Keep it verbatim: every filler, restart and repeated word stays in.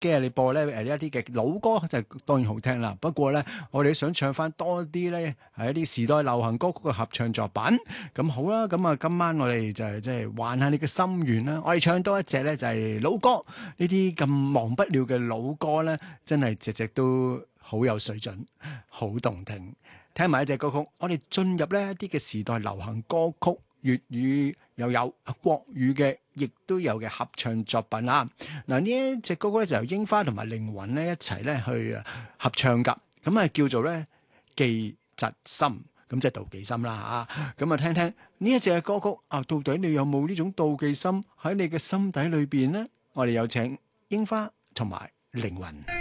機啊，你播咧誒一啲嘅老歌就當然好聽啦。不過咧，我哋想唱翻多啲咧係一啲時代流行歌曲嘅合唱作品。咁好啦，咁啊今晚我哋就係即係還下你嘅心願啦。我哋唱多一隻咧就係老歌，呢啲咁忘不了嘅老歌咧，真係隻隻都好有水準，好動聽。聽埋一隻歌曲，我哋進入呢一啲嘅時代流行歌曲，粵語又有，國語嘅亦都有嘅合唱作品啦。嗱，呢一隻歌曲咧就由櫻花同埋凌雲咧一齊咧去合唱噶，咁啊叫做咧寄疾心，咁即係妒忌心啦吓。咁啊聽聽呢一隻嘅歌曲啊，到底你有冇呢種妒忌心喺你嘅心底裏邊呢？我哋有請櫻花同埋凌雲。